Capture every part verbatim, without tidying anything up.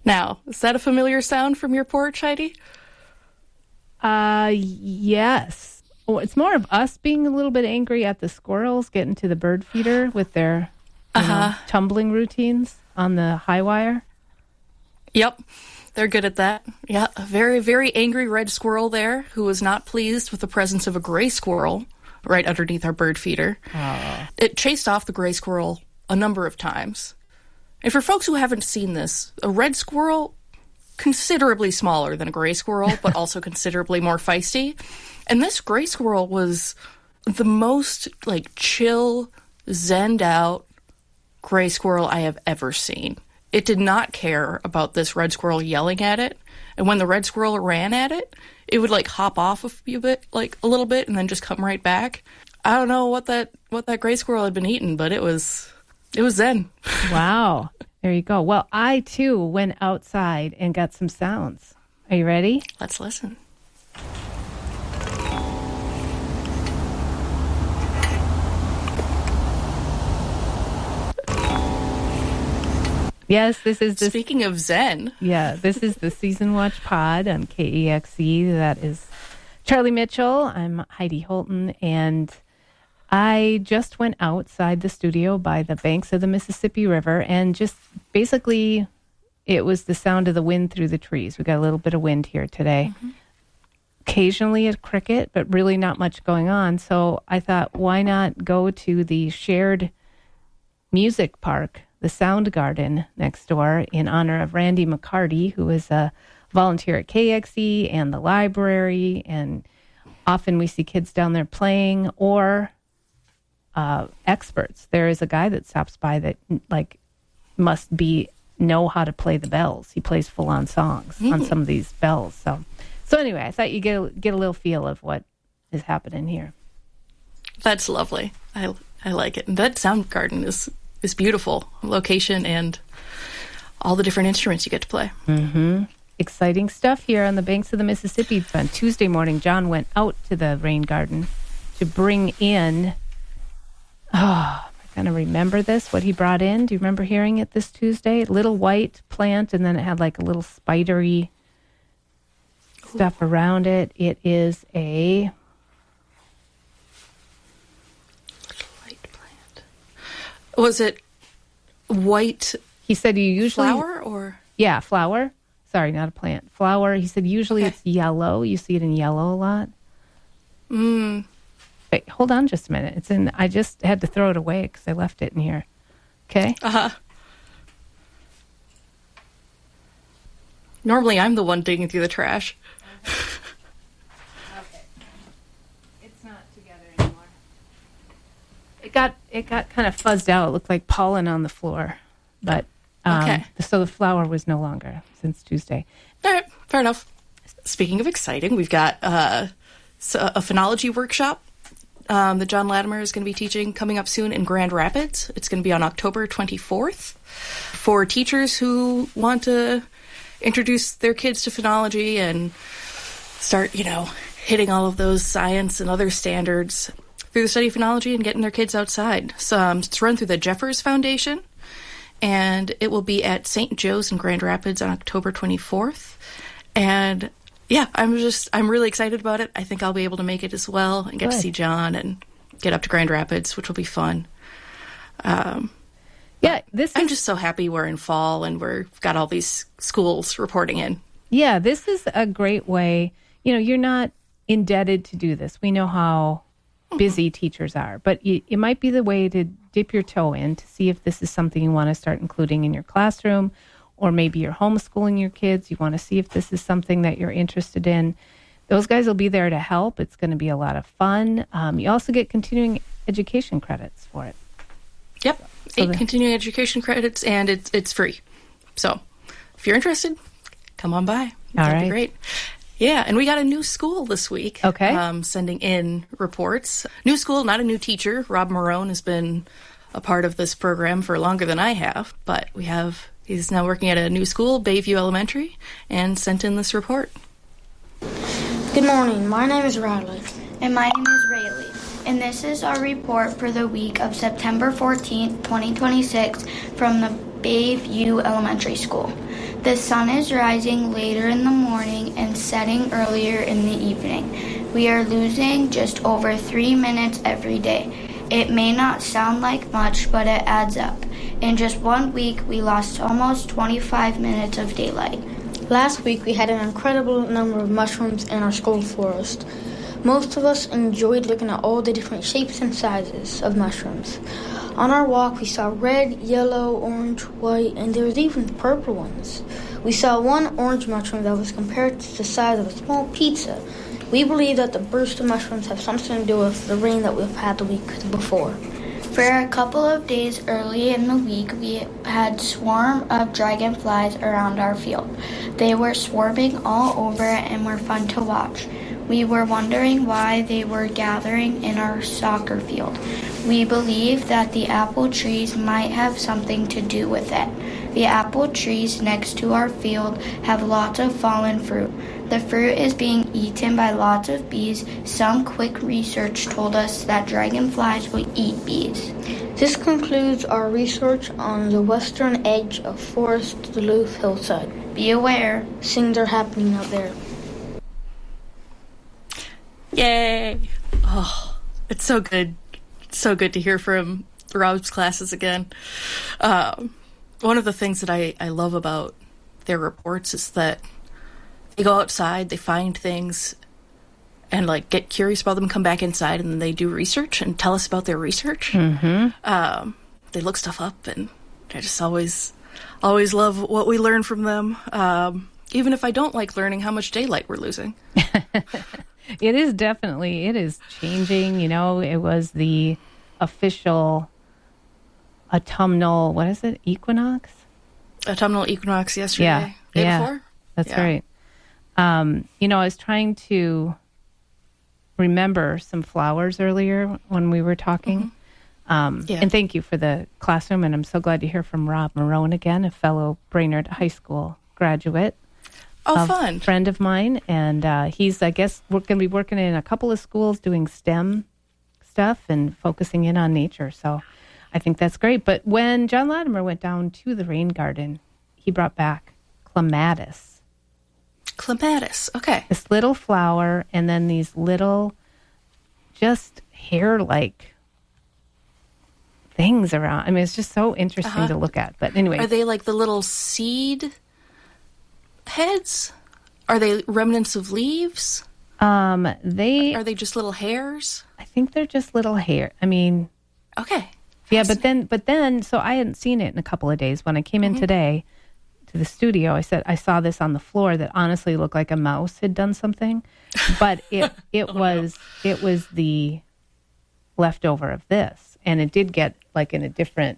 Now, is that a familiar sound from your porch, Heidi? Uh, yes. Oh, it's more of us being a little bit angry at the squirrels getting to the bird feeder with their you uh-huh. know, tumbling routines on the high wire. Yep, they're good at that. Yeah, a very, very angry red squirrel there who was not pleased with the presence of a gray squirrel right underneath our bird feeder. Oh. It chased off the gray squirrel a number of times. And for folks who haven't seen this, a red squirrel, considerably smaller than a gray squirrel, but also considerably more feisty. And this gray squirrel was the most, like, chill, zenned out gray squirrel I have ever seen. It did not care about this red squirrel yelling at it. And when the red squirrel ran at it, it would, like, hop off a few bit, like, a little bit, and then just come right back. I don't know what that what that gray squirrel had been eating, but it was it was zen. Wow. There you go. Well, I, too, went outside and got some sounds. Are you ready? Let's listen. Yes, this is the... Speaking of zen. Yeah, this is the Season Watch Pod on K E X E. That is Charlie Mitchell. I'm Heidi Holton, and I just went outside the studio by the banks of the Mississippi River, and just basically it was the sound of the wind through the trees. We got a little bit of wind here today. Mm-hmm. Occasionally a cricket, but really not much going on. So I thought, why not go to the shared music park, the Sound Garden next door, in honor of Randy McCarty, who is a volunteer at K X E and the library, and often we see kids down there playing, or uh, experts. There is a guy that stops by that like must be know how to play the bells. He plays full on songs mm. on some of these bells. So, so anyway, I thought you get a, get a little feel of what is happening here. That's lovely. I I like it. And that Sound Garden is is beautiful location and all the different instruments you get to play. Mm-hmm. Exciting stuff here on the banks of the Mississippi. On Tuesday morning, John went out to the rain garden to bring in, oh, I kind of remember this, what he brought in. Do you remember hearing it this Tuesday? Little white plant, and then it had like a little spidery stuff Ooh. around it. It is a... Was it white? He said you usually flower or yeah, flower. Sorry, not a plant. Flower. He said usually okay. it's yellow. You see it in yellow a lot. Mm. Wait, hold on just a minute. It's in. I just had to throw it away because I left it in here. Okay. Uh huh. Normally, I'm the one digging through the trash. Okay. It's not together anymore. It got it got kind of fuzzed out. It looked like pollen on the floor, but um, okay. So the flower was no longer since Tuesday. All right, fair enough. Speaking of exciting, we've got uh, a phonology workshop um, that John Latimer is going to be teaching coming up soon in Grand Rapids. It's going to be on October twenty-fourth for teachers who want to introduce their kids to phonology and start, you know, hitting all of those science and other standards through the study of phonology and getting their kids outside. So um, it's run through the Jeffers Foundation, and it will be at Saint Joe's in Grand Rapids on October twenty-fourth. And yeah, I'm just, I'm really excited about it. I think I'll be able to make it as well and get Good. to see John and get up to Grand Rapids, which will be fun. Um, yeah, this I'm is, just so happy we're in fall and we've got all these schools reporting in. Yeah, this is a great way. You know, you're not indebted to do this. We know how busy teachers are, but it, it might be the way to dip your toe in to see if this is something you want to start including in your classroom, or maybe you're homeschooling your kids. You want to see if this is something that you're interested in. Those guys will be there to help. It's going to be a lot of fun. Um, you also get continuing education credits for it. Yep, so eight the, continuing education credits, and it's it's free. So if you're interested, come on by. All That'd right. be great. Yeah, and we got a new school this week. Okay. Um, sending in reports. New school, not a new teacher. Rob Marone has been a part of this program for longer than I have, but we have, he's now working at a new school, Bayview Elementary, and sent in this report. Good morning. My name is Riley. And my name is Rayleigh. and this is our report for the week of September fourteenth, twenty twenty-six from the Bayview Elementary School. The sun is rising later in the morning and setting earlier in the evening. We are losing just over three minutes every day. It may not sound like much, but it adds up. In just one week, we lost almost twenty-five minutes of daylight. Last week, we had an incredible number of mushrooms in our school forest. Most of us enjoyed looking at all the different shapes and sizes of mushrooms. On our walk, we saw red, yellow, orange, white, and there was even purple ones. We saw one orange mushroom that was compared to the size of a small pizza. We believe that the burst of mushrooms have something to do with the rain that we've had the week before. For a couple of days early in the week, we had a swarm of dragonflies around our field. They were swarming all over it and were fun to watch. We were wondering why they were gathering in our soccer field. We believe that the apple trees might have something to do with it. The apple trees next to our field have lots of fallen fruit. The fruit is being eaten by lots of bees. Some quick research told us that dragonflies will eat bees. This concludes our research on the western edge of Forest Duluth hillside. Be aware. Things are happening out there. Yay! Oh, it's so good. It's so good to hear from Rob's classes again. Um, one of the things that I, I love about their reports is that they go outside, they find things, and like get curious about them, come back inside, and then they do research and tell us about their research. Mm-hmm. Um, they look stuff up, and I just always, always love what we learn from them. Um, even if I don't like learning how much daylight we're losing. It is definitely, it is changing. You know, it was the official autumnal, what is it, equinox? Autumnal equinox yesterday. Yeah, day yeah, before? That's yeah. right. Um, you know, I was trying to remember some flowers earlier when we were talking. Mm-hmm. Um, yeah. And thank you for the classroom. And I'm so glad to hear from Rob Marone again, a fellow Brainerd High School graduate. Oh, a fun. friend of mine. And uh, he's, I guess, we're going to be working in a couple of schools doing STEM stuff and focusing in on nature. So I think that's great. But when John Latimer went down to the rain garden, he brought back clematis. Clematis, okay. This little flower, and then these little, just hair-like things around. I mean, it's just so interesting uh-huh. to look at. But anyway. Are they like the little seed heads? Are they remnants of leaves? Um, they... Are they just little hairs? I think they're just little hair. I mean... Okay. Yeah, but then, but then, so I hadn't seen it in a couple of days. When I came in mm-hmm. today to the studio, I said, I saw this on the floor that honestly looked like a mouse had done something. But it, it oh, was, no. it was the leftover of this. And it did get like in a different...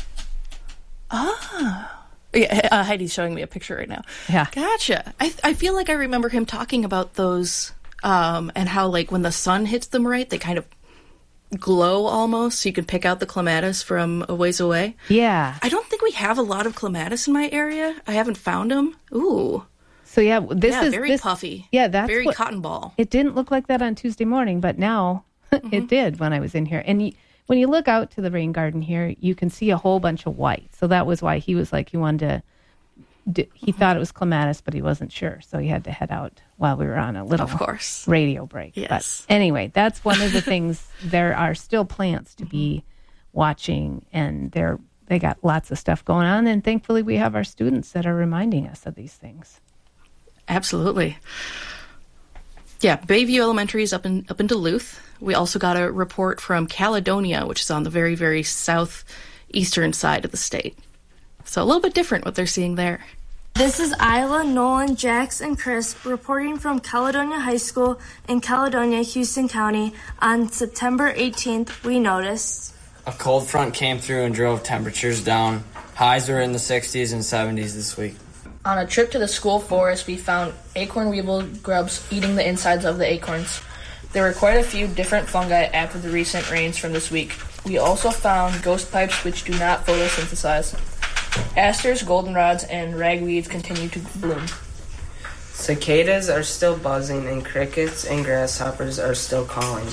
Ah. Yeah, uh, Heidi's showing me a picture right now. Yeah. Gotcha. I I feel like I remember him talking about those um, and how, like, when the sun hits them right, they kind of glow almost, so you can pick out the clematis from a ways away. Yeah. I don't think we have a lot of clematis in my area. I haven't found them. Ooh. So, yeah, this yeah, is... very this, puffy. Yeah, that's Very what, cotton ball. It didn't look like that on Tuesday morning, but now mm-hmm. it did when I was in here. And y- when you look out to the rain garden here, you can see a whole bunch of white. So that was why he was like, he wanted to... He mm-hmm. thought it was clematis, but he wasn't sure. So he had to head out while we were on a little of course. radio break. Yes. But anyway, that's one of the things. There are still plants to be watching, and they're, they got lots of stuff going on. And thankfully, we have our students that are reminding us of these things. Absolutely. Yeah, Bayview Elementary is up in up in Duluth. We also got a report from Caledonia, which is on the very, very southeastern side of the state. So a little bit different what they're seeing there. This is Isla, Nolan, Jax, and Chris reporting from Caledonia High School in Caledonia, Houston County. On September eighteenth, we noticed a cold front came through and drove temperatures down. Highs were in the sixties and seventies this week. On a trip to the school forest, we found acorn weevil grubs eating the insides of the acorns. There were quite a few different fungi after the recent rains from this week. We also found ghost pipes which do not photosynthesize. Asters, goldenrods, and ragweeds continue to bloom. Cicadas are still buzzing and crickets and grasshoppers are still calling.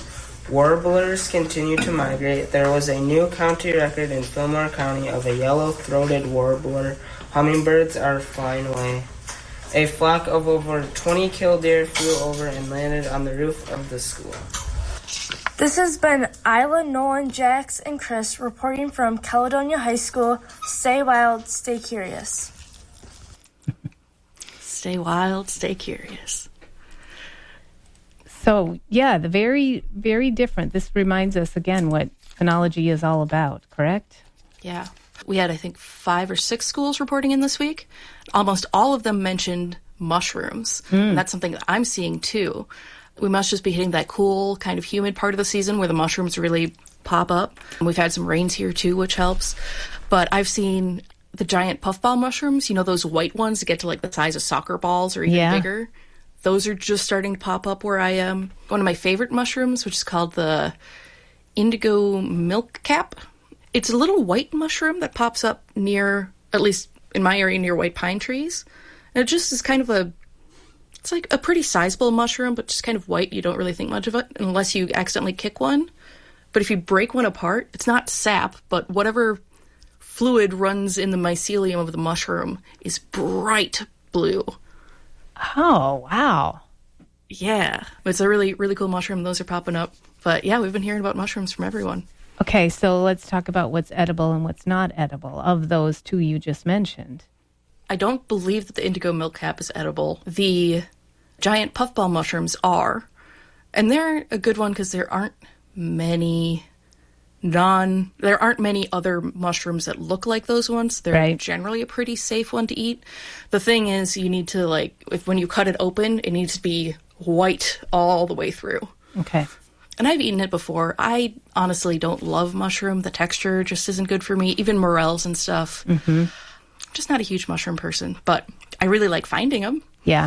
Warblers continue to migrate. There was a new county record in Fillmore County of a yellow-throated warbler. Hummingbirds are flying away. A flock of over twenty killdeer flew over and landed on the roof of the school. This has been Isla, Nolan, Jax, and Chris reporting from Caledonia High School. Stay wild, stay curious. Stay wild, stay curious. So, yeah, the very, very different. This reminds us again what phenology is all about, correct? Yeah. We had, I think, five or six schools reporting in this week. Almost all of them mentioned mushrooms. Mm. And that's something that I'm seeing, too. We must just be hitting that cool, kind of humid part of the season where the mushrooms really pop up. And we've had some rains here, too, which helps. But I've seen the giant puffball mushrooms, you know, those white ones that get to, like, the size of soccer balls or even yeah. bigger. Those are just starting to pop up where I am. One of my favorite mushrooms, which is called the indigo milk cap. It's a little white mushroom that pops up near, at least in my area, near white pine trees. And it just is kind of a, it's like a pretty sizable mushroom, but just kind of white. You don't really think much of it unless you accidentally kick one. But if you break one apart, it's not sap, but whatever fluid runs in the mycelium of the mushroom is bright blue. Oh, wow. Yeah. It's a really, really cool mushroom. Those are popping up. But yeah, we've been hearing about mushrooms from everyone. Okay, so let's talk about what's edible and what's not edible of those two you just mentioned. I don't believe that the indigo milk cap is edible. The giant puffball mushrooms are. And they're a good one because there aren't many non... There aren't many other mushrooms that look like those ones. They're right. generally a pretty safe one to eat. The thing is, you need to, like, if when you cut it open, it needs to be white all the way through. Okay. And I've eaten it before. I honestly don't love mushroom. The texture just isn't good for me. Even morels and stuff. Mm-hmm. I'm just not a huge mushroom person, but I really like finding them. Yeah.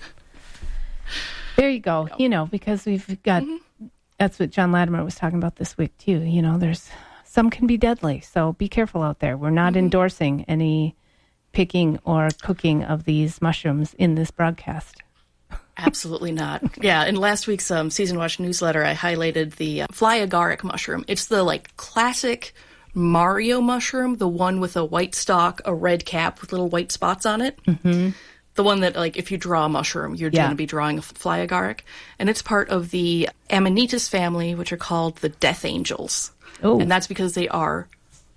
There you go. You know, because we've got... Mm-hmm. That's what John Latimer was talking about this week, too. You know, there's some can be deadly, so be careful out there. We're not mm-hmm. endorsing any picking or cooking of these mushrooms in this broadcast. Absolutely not. Yeah, in last week's um, Season Watch newsletter, I highlighted the uh, fly agaric mushroom. It's the, like, classic Mario mushroom, the one with a white stalk, a red cap with little white spots on it. Mm-hmm. The one that, like, if you draw a mushroom, you're yeah. going to be drawing a fly agaric. And it's part of the Amanita family, which are called the death angels. Ooh. And that's because they are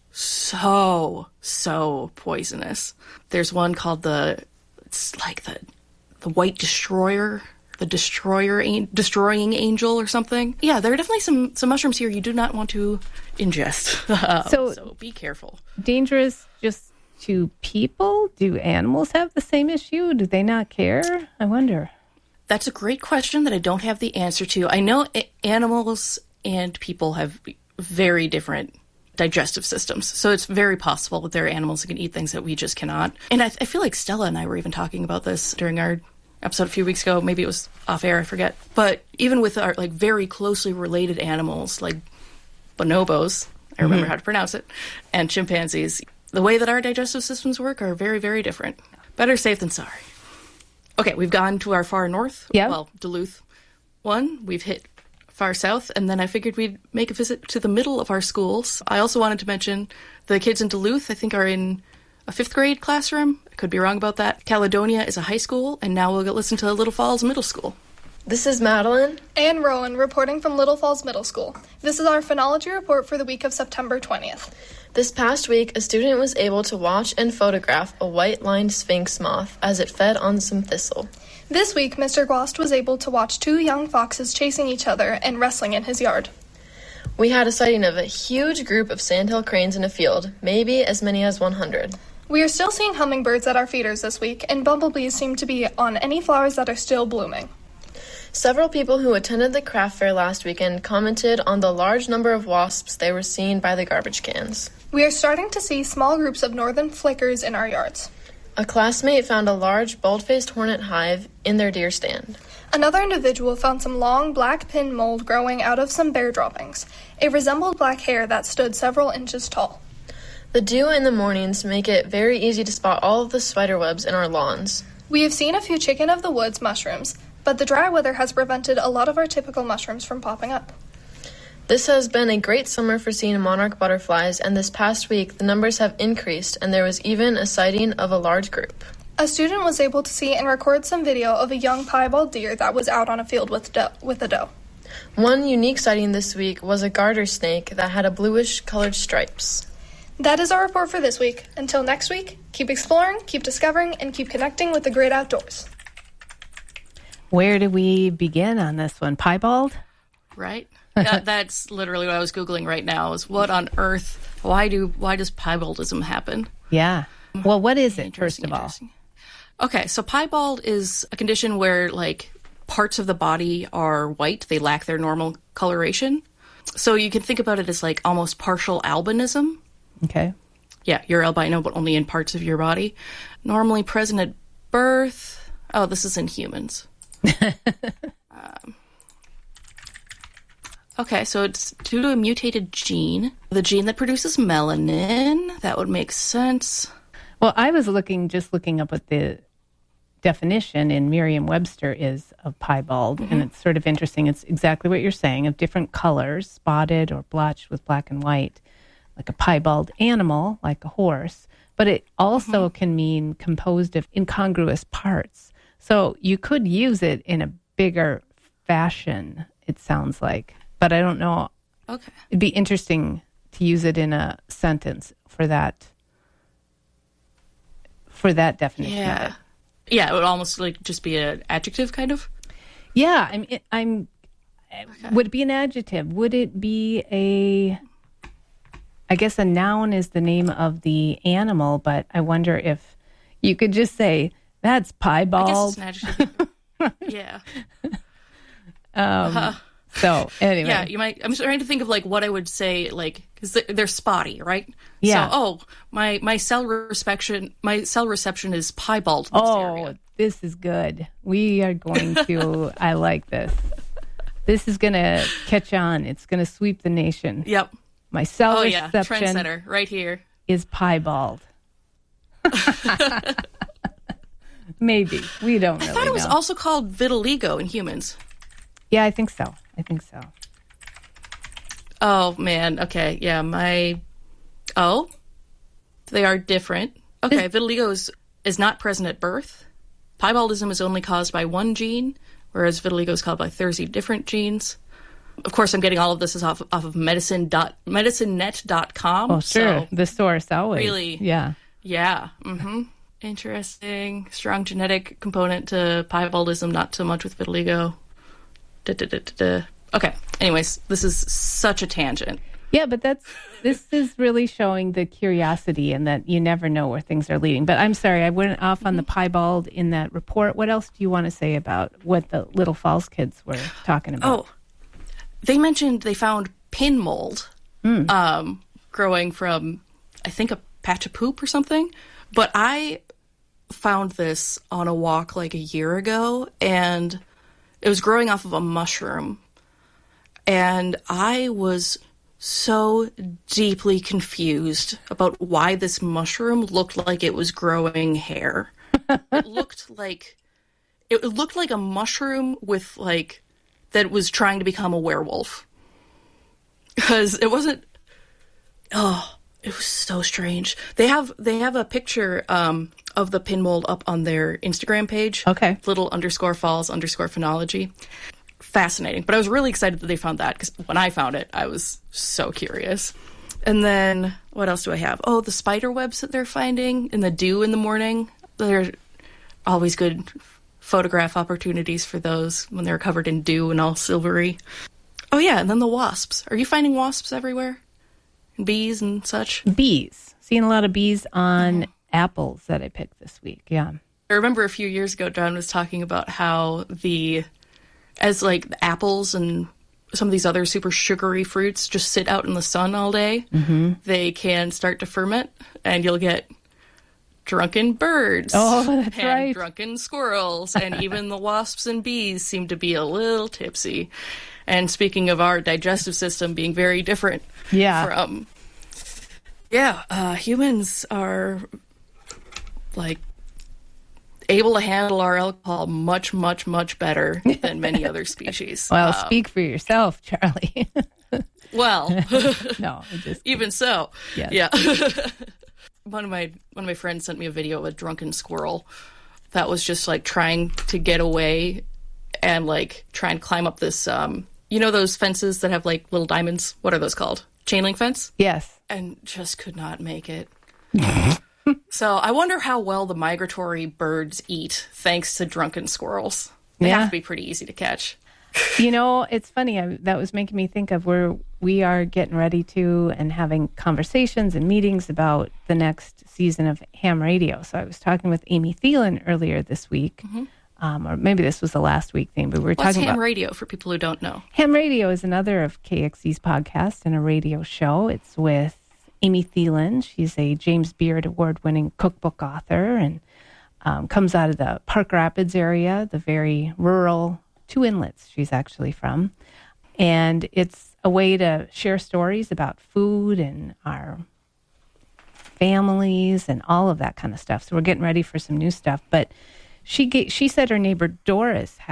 so, so poisonous. There's one called the, it's like the the white destroyer, the destroyer, destroying angel or something. Yeah, there are definitely some, some mushrooms here you do not want to ingest. um, so, so be careful. Dangerous just to people? Do animals have the same issue? Do they not care? I wonder. That's a great question that I don't have the answer to. I know a- animals and people have very different digestive systems. So it's very possible that there are animals that can eat things that we just cannot. And I, I feel like Stella and I were even talking about this during our episode a few weeks ago. Maybe it was off air, I forget. But even with our like very closely related animals like bonobos, I remember mm-hmm. how to pronounce it, and chimpanzees, the way that our digestive systems work are very, very different. Better safe than sorry. Okay, we've gone to our far north. Yeah. Well, Duluth one. We've hit far south, and then I figured we'd make a visit to the middle of our schools. I also wanted to mention the kids in Duluth, I think, are in a fifth grade classroom. I could be wrong about that. Caledonia is a high school, and now we'll go listen to Little Falls Middle School. This is Madeline and Rowan reporting from Little Falls Middle School. This is our phenology report for the week of September twentieth. This past week, a student was able to watch and photograph a white-lined sphinx moth as it fed on some thistle. This week, Mister Glost was able to watch two young foxes chasing each other and wrestling in his yard. We had a sighting of a huge group of sandhill cranes in a field, maybe as many as one hundred. We are still seeing hummingbirds at our feeders this week, and bumblebees seem to be on any flowers that are still blooming. Several people who attended the craft fair last weekend commented on the large number of wasps they were seeing by the garbage cans. We are starting to see small groups of northern flickers in our yards. A classmate found a large, bald-faced hornet hive in their deer stand. Another individual found some long, black pin mold growing out of some bear droppings. It resembled black hair that stood several inches tall. The dew in the mornings make it very easy to spot all of the spider webs in our lawns. We have seen a few chicken of the woods mushrooms, but the dry weather has prevented a lot of our typical mushrooms from popping up. This has been a great summer for seeing monarch butterflies, and this past week the numbers have increased, and there was even a sighting of a large group. A student was able to see and record some video of a young piebald deer that was out on a field with, doe, with a doe. One unique sighting this week was a garter snake that had a bluish-colored stripes. That is our report for this week. Until next week, keep exploring, keep discovering, and keep connecting with the great outdoors. Where do we begin on this one? Piebald? Right? that, that's literally what I was Googling right now, is what on earth, why do why does piebaldism happen? Yeah. Well, what is it, first of all? Okay, so piebald is a condition where, like, parts of the body are white. They lack their normal coloration. So you can think about it as, like, almost partial albinism. Okay. Yeah, you're albino, but only in parts of your body. Normally present at birth. Oh, this is in humans. um, okay, so it's due to a mutated gene. The gene that produces melanin. That would make sense. Well, I was looking, just looking up what the definition in Merriam-Webster is of piebald, mm-hmm. and it's sort of interesting. It's exactly what you're saying, of different colors, spotted or blotched with black and white, like a piebald animal, like a horse. But it also mm-hmm. can mean composed of incongruous parts. So you could use it in a bigger fashion, it sounds like. But I don't know. Okay. It'd be interesting to use it in a sentence for that for that definition. Yeah. Yeah, it would almost like just be an adjective, kind of. Yeah, I'm. I'm. Okay. Would it be an adjective? Would it be a? I guess a noun is the name of the animal, but I wonder if you could just say that's piebald. I guess it's an adjective. Yeah. Um. Uh-huh. So anyway, yeah, you might. I'm trying to think of like what I would say, like because they're, they're spotty, right? Yeah. So, oh, my my cell reception, my cell reception is piebald. Oh, area. This is good. We are going to. I like this. This is going to catch on. It's going to sweep the nation. Yep. My cell oh, reception. Yeah. Trendsetter, right here. Is piebald. Maybe we don't. I really thought it was know. also called vitiligo in humans. Yeah, I think so. I think so. Oh, man. Okay. Yeah, my... Oh. They are different. Okay, this... vitiligo is, is not present at birth. Piebaldism is only caused by one gene, whereas vitiligo is caused by thirty different genes. Of course, I'm getting all of this is off, off of medicine dot medicine net dot com. Oh, sure. So the source, always. Really? Yeah. Yeah. Mm-hmm. Interesting. Strong genetic component to piebaldism, not so much with vitiligo. Da, da, da, da, da. Okay. Anyways, this is such a tangent. Yeah, but that's this is really showing the curiosity and that you never know where things are leading. But I'm sorry, I went off on the piebald in that report. What else do you want to say about what the Little Falls kids were talking about? Oh, they mentioned they found pin mold mm. um, growing from, I think, a patch of poop or something. But I found this on a walk like a year ago, and it was growing off of a mushroom, and I was so deeply confused about why this mushroom looked like it was growing hair. It looked like it looked like a mushroom with like that was trying to become a werewolf, because it wasn't. Oh, it was so strange. They have they have a picture um, of the pin mold up on their Instagram page. Okay. Little underscore falls underscore phenology. Fascinating. But I was really excited that they found that, because when I found it, I was so curious. And then what else do I have? Oh, the spider webs that they're finding in the dew in the morning. They're always good photograph opportunities for those when they're covered in dew and all silvery. Oh, yeah. And then the wasps. Are you finding wasps everywhere? Bees and such? Bees. Seeing a lot of bees on mm. apples that I picked this week. Yeah. I remember a few years ago, John was talking about how the, as like the apples and some of these other super sugary fruits just sit out in the sun all day, mm-hmm. they can start to ferment, and you'll get drunken birds. Oh, that's and right. drunken squirrels, and even the wasps and bees seem to be a little tipsy. And speaking of our digestive system being very different yeah. from... Yeah, uh, humans are, like, able to handle our alcohol much, much, much better than many other species. Well, um, speak for yourself, Charlie. Well, no, I just even so, yes. yeah. one of my one of my friends sent me a video of a drunken squirrel that was just like trying to get away and like try and climb up this, um, you know, those fences that have like little diamonds. What are those called? Chain link fence. Yes, and just could not make it. So I wonder how well the migratory birds eat thanks to drunken squirrels. They Yeah. have to be pretty easy to catch. You know, it's funny. I, that was making me think of where we are getting ready to and having conversations and meetings about the next season of ham radio. So I was talking with Amy Thielen earlier this week, Mm-hmm. um, or maybe this was the last week thing, but we were What's talking ham about radio for people who don't know? Ham Radio is another of K X C's podcasts and a radio show. It's with Amy Thielen. She's a James Beard Award-winning cookbook author and um, comes out of the Park Rapids area, the very rural Two Inlets she's actually from. And it's a way to share stories about food and our families and all of that kind of stuff. So we're getting ready for some new stuff. But she ga- she said her neighbor Doris